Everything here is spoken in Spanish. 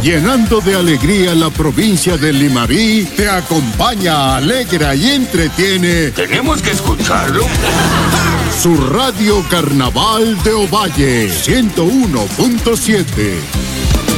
llenando de alegría la provincia de Limarí, te acompaña, alegra y entretiene. Tenemos que escucharlo. Su radio Carnaval de Ovalle 101.7.